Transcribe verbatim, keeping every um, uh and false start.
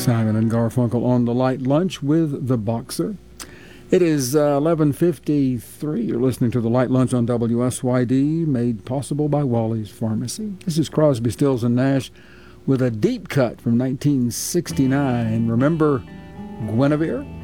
Simon and Garfunkel on the Light Lunch with the Boxer. It is uh, eleven fifty-three. You're listening to the Light Lunch on W S Y D, made possible by Wally's Pharmacy. This is Crosby, Stills and Nash with a deep cut from nineteen sixty-nine. Remember Guinevere?